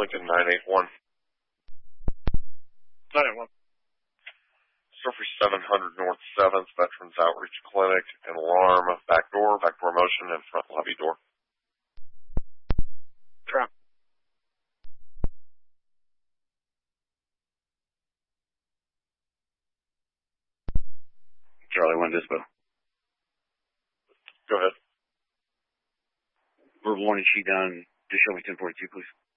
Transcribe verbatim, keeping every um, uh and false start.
Lincoln nine eight one. nine eight one. Surfer seven hundred North seventh, Veterans Outreach Clinic, an alarm, back door, back door motion, and front lobby door. Trap. Charlie one Dispo. Go ahead. Verbal warning sheet down. Just show me ten forty-two, please.